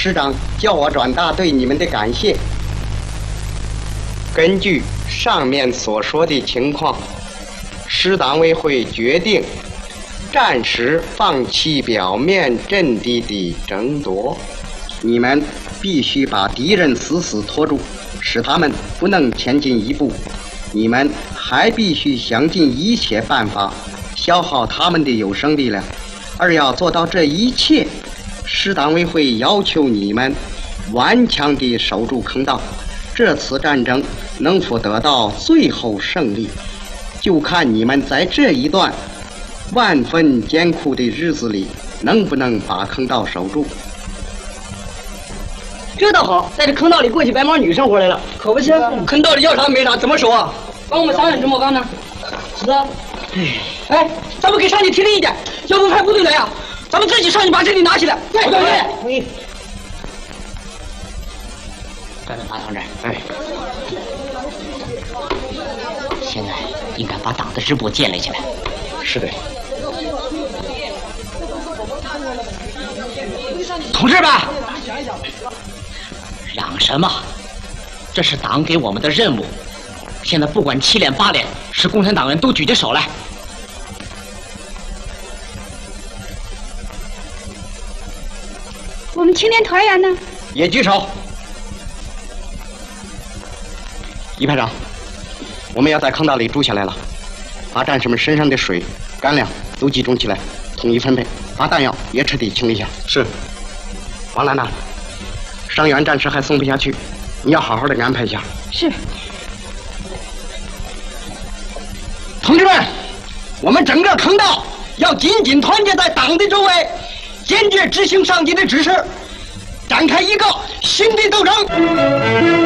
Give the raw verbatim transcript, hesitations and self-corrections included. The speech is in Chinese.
师长叫我转达对你们的感谢。根据上面所说的情况，师党委会决定暂时放弃表面阵地的争夺，你们必须把敌人死死拖住，使他们不能前进一步。你们还必须想尽一切办法消耗他们的有生力量，而要做到这一切，师党委会要求你们顽强地守住坑道。这次战争能否得到最后胜利，就看你们在这一段万分艰苦的日子里能不能把坑道守住。 这倒好，在这坑道里过起白毛女生活来了。可不行，坑道里要啥没啥，怎么守啊？帮我们想想怎么办呢？是的。哎，咱们给上级提个意见，要不派部队来呀？咱们自己上去把阵地拿起来。对对对。同意。干了，马同志。哎。现在应该把党的支部建立起来。 是的。 同志们，嚷什么？这是党给我们的任务。现在不管七连八连，是共产党员都举起手来。 我们青年团员呢？ 也举手。一排长，我们要在坑道里住下来了，把战士们身上的水、干粮都集中起来，统一分配，把弹药也彻底清理一下。是。王兰呐，伤员战士还送不下去，你要好好的安排一下。 是。 同志们，我们整个坑道要紧紧团结在党的周围，坚决执行上级的指示，展开一个新的斗争。